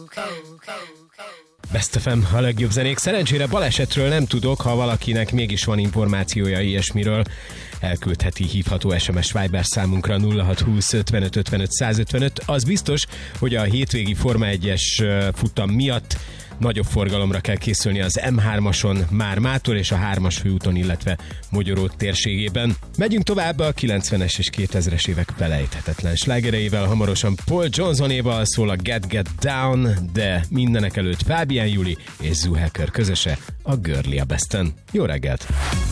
Best FM, a legjobb zenék. Szerencsére balesetről nem tudok, ha valakinek mégis van információja ilyesmiről, elküldheti hívható SMS Viber számunkra 0620 55 55 155. Az biztos, hogy a hétvégi Forma 1-es futam miatt nagyobb forgalomra kell készülni az M3-ason már mától és a 3-as főúton, illetve Mogyoró térségében. Megyünk tovább a 90-es és 2000-es évek felejthetetlen slágereivel. Hamarosan Paul Johnsonéval szól a Get Down, de mindenek előtt Fabian Juli és Zoo Hacker közöse a Girly a Besten. Jó reggelt!